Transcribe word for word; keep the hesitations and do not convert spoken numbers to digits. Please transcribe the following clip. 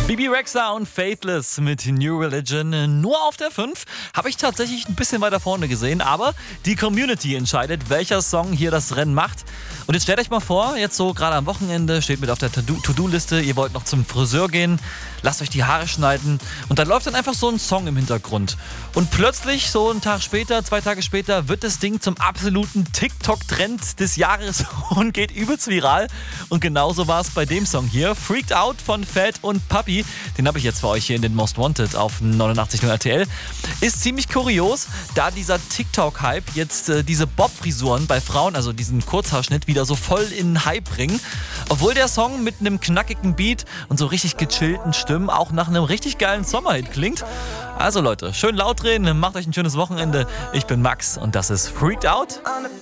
Bebe Rexha und Faithless mit New Religion. Nur auf der fünf habe ich tatsächlich ein bisschen weiter vorne gesehen, aber die Community entscheidet, welcher Song hier das Rennen macht. Und jetzt stellt euch mal vor, jetzt so gerade am Wochenende steht mit auf der To-Do-Liste, ihr wollt noch zum Friseur gehen, lasst euch die Haare schneiden und dann läuft dann einfach so ein Song im Hintergrund. Und plötzlich, so einen Tag später, zwei Tage später, wird das Ding zum absoluten TikTok-Trend des Jahres und geht übelst viral. Und genauso war es bei dem Song hier, Freaked Out von Fat und Puppy. Den habe ich jetzt für euch hier in den Most Wanted auf neunundachtzig Komma null R T L. Ist ziemlich kurios, da dieser TikTok-Hype jetzt äh, diese Bob-Frisuren bei Frauen, also diesen Kurzhaarschnitt, wieder so voll in den Hype bringen. Obwohl der Song mit einem knackigen Beat und so richtig gechillten Stimmen auch nach einem richtig geilen Sommerhit klingt. Also Leute, schön laut drehen, macht euch ein schönes Wochenende. Ich bin Max und das ist Freaked Out.